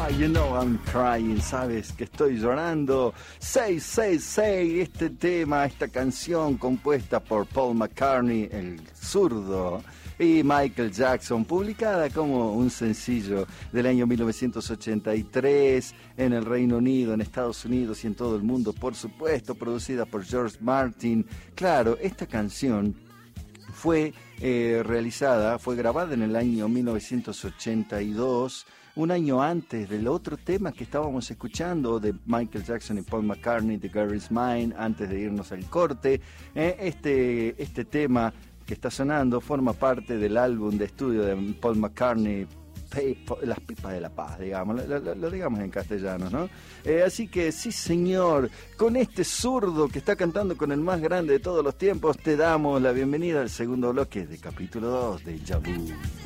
You know I'm crying, sabes que estoy llorando. 666, este tema, esta canción compuesta por Paul McCartney, el zurdo, y Michael Jackson, publicada como un sencillo del año 1983 en el Reino Unido, en Estados Unidos y en todo el mundo, por supuesto, producida por George Martin. Claro, esta canción fue grabada en el año 1982, un año antes del otro tema que estábamos escuchando de Michael Jackson y Paul McCartney, The Girl Is Mine, antes de irnos al corte. Este tema que está sonando forma parte del álbum de estudio de Paul McCartney, Las Pipas de la Paz, digamos, lo digamos en castellano, ¿no? Así que sí, señor, con este zurdo que está cantando con el más grande de todos los tiempos, te damos la bienvenida al segundo bloque de capítulo 2 de Déjà Vu.